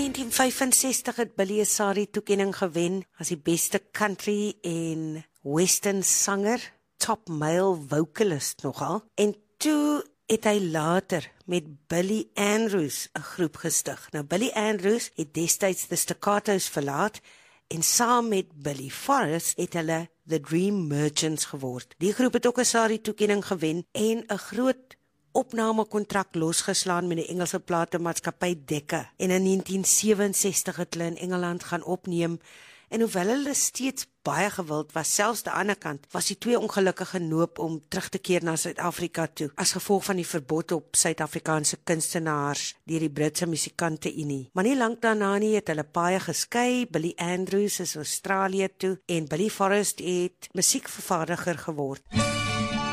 1965 het Billy 'n SARI-toekenning gewen as die beste country en western sanger, top male vocalist nogal. En toe het hy later met Billy Andrews 'n groep gestig. Nou Billy Andrews het destyds The Staccato's verlaat en saam met Billy Forrest het hulle The Dream Merchants geword. Die groep het ook 'n SARI-toekenning gewen en 'n groot opnamekontrak losgeslaan met die Engelse platemaatskappy Decca. En in 1967 het hulle in Engeland gaan opneem. En hoewel hulle steeds baie gewild was, selfs aan die ander kant, was die twee ongelukkig genoop om terug te keer na Suid-Afrika toe, as gevolg van die verbod op Suid-Afrikaanse kunstenaars deur die Britse Musikante Unie. Maar nie lank daarna nie het hulle paie geskei. Billy Andrews is Australië toe en Billy Forrest het musiekvervaardiger geword.